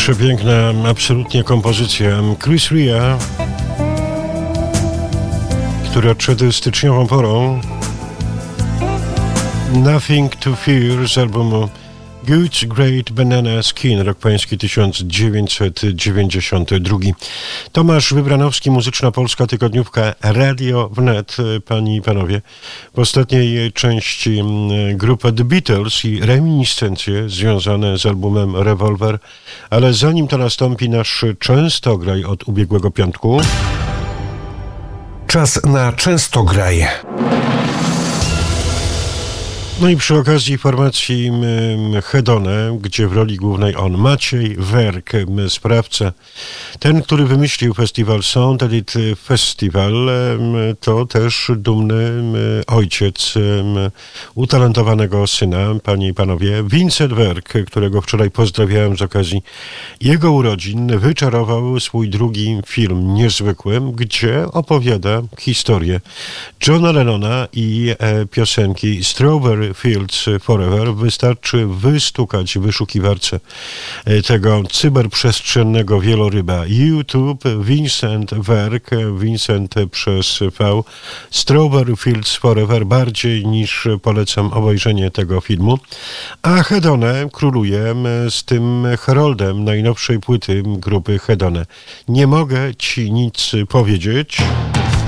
Przepiękna, absolutnie kompozycja Chris Rea, który odszedł styczniową porą. Nothing to Fear z albumu Good Great Banana Skin, rok pański 1992. Tomasz Wybranowski, Muzyczna Polska, tygodniówka Radio Wnet. Panie i panowie, w ostatniej części grupa The Beatles i reminiscencje związane z albumem Revolver, ale zanim to nastąpi, nasz Częstograj od ubiegłego piątku. Czas na Częstograj. No i przy okazji formacji Hedone, gdzie w roli głównej on, Maciej Werk, sprawca, ten, który wymyślił festiwal Sound Edit Festival, to też dumny ojciec utalentowanego syna, panie i panowie. Vincent Werk, którego wczoraj pozdrawiałem z okazji jego urodzin, wyczarował swój drugi film niezwykły, gdzie opowiada historię Johna Lennona i piosenki Strawberry Fields Forever. Wystarczy wystukać w wyszukiwarce tego cyberprzestrzennego wieloryba YouTube Vincent Werk, Vincent przez V, Strawberry Fields Forever. Bardziej niż polecam obejrzenie tego filmu. A Hedone króluje z tym heroldem najnowszej płyty grupy Hedone. Nie mogę ci nic powiedzieć.